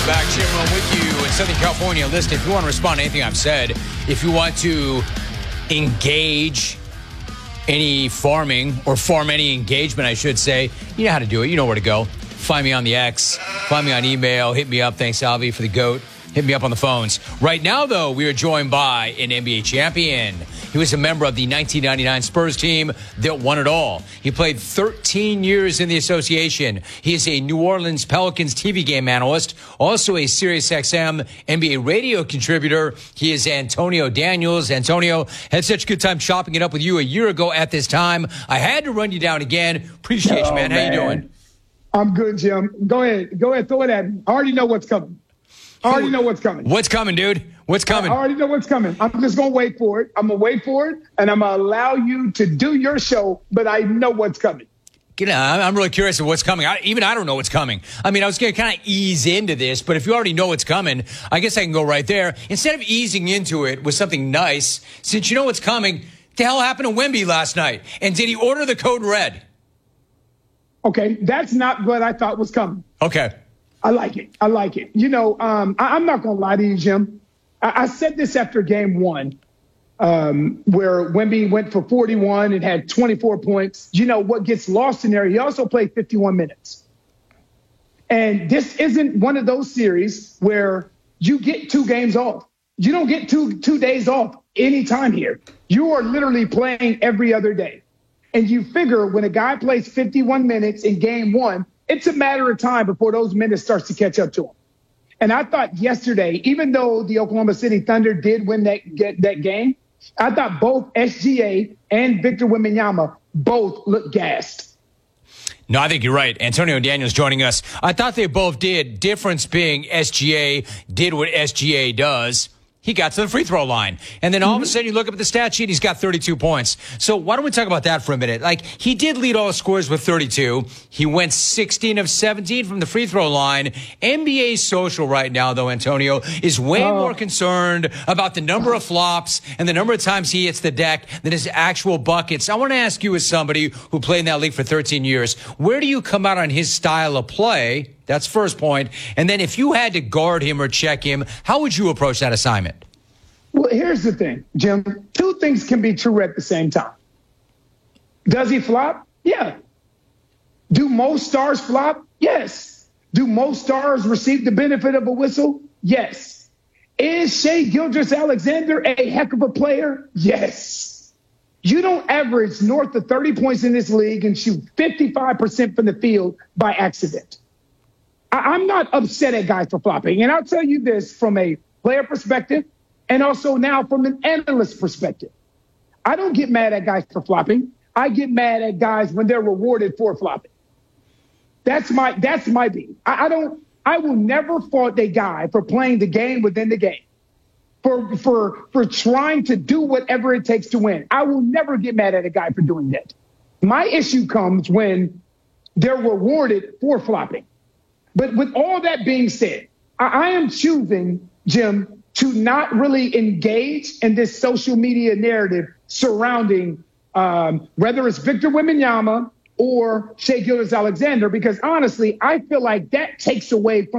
back. Jim Rome with you in Southern California. Listen, if you want to respond to anything I've said, if you want to engage any farming or farm any engagement, I should say, you know how to do it. You know where to go. Find me on the X. Find me on email. Hit me up. Thanks, Alvi, for the GOAT. Hit me up on the phones. Right now, though, we are joined by an NBA champion. He was a member of the 1999 Spurs team that won it all. He played 13 years in the association. He is a New Orleans Pelicans TV game analyst, also a SiriusXM NBA radio contributor. He is Antonio Daniels. Antonio, had such a good time chopping it up with you a year ago at this time. I had to run you down again. Appreciate you, man. How you doing? I'm good, Jim. Go ahead. Throw it at me. I already know what's coming. What's coming, dude? What's coming? I already know what's coming. I'm just going to wait for it. I'm going to wait for it, and I'm going to allow you to do your show, but I know what's coming. You know, I'm really curious of what's coming. I don't know what's coming. I mean, I was going to kind of ease into this, but if you already know what's coming, I guess I can go right there. Instead of easing into it with something nice, since you know what's coming, what the hell happened to Wemby last night? And did he order the code red? Okay, that's not what I thought was coming. Okay. I like it. You know, I'm not going to lie to you, Jim. I said this after game one, where Wemby went for 41 and had 24 points. You know, what gets lost in there, he also played 51 minutes. And this isn't one of those series where you get 2 games off. You don't get two days off anytime here. You are literally playing every other day. And you figure when a guy plays 51 minutes in game one, it's a matter of time before those minutes starts to catch up to him. And I thought yesterday, even though the Oklahoma City Thunder did win that game, I thought both SGA and Victor Wembanyama both looked gassed. No, I think you're right. Antonio Daniels joining us. I thought they both did. Difference being SGA did what SGA does. He got to the free throw line. And then all of a sudden you look up at the stat sheet, he's got 32 points. So why don't we talk about that for a minute? Like, he did lead all scorers with 32. He went 16 of 17 from the free throw line. NBA Social right now, though, Antonio, is way more concerned about the number of flops and the number of times he hits the deck than his actual buckets. I want to ask you, as somebody who played in that league for 13 years, where do you come out on his style of play? That's first point. And then if you had to guard him or check him, how would you approach that assignment? Well, here's the thing, Jim. 2 things can be true at the same time. Does he flop? Yeah. Do most stars flop? Yes. Do most stars receive the benefit of a whistle? Yes. Is Shai Gilgeous-Alexander a heck of a player? Yes. You don't average north of 30 points in this league and shoot 55% from the field by accident. I'm not upset at guys for flopping. And I'll tell you this from a player perspective and also now from an analyst perspective. I don't get mad at guys for flopping. I get mad at guys when they're rewarded for flopping. That's my beat. I will never fault a guy for playing the game within the game, for trying to do whatever it takes to win. I will never get mad at a guy for doing that. My issue comes when they're rewarded for flopping. But with all that being said, I am choosing, Jim, to not really engage in this social media narrative surrounding whether it's Victor Wembanyama or Shai Gilgeous-Alexander, because honestly, I feel like that takes away from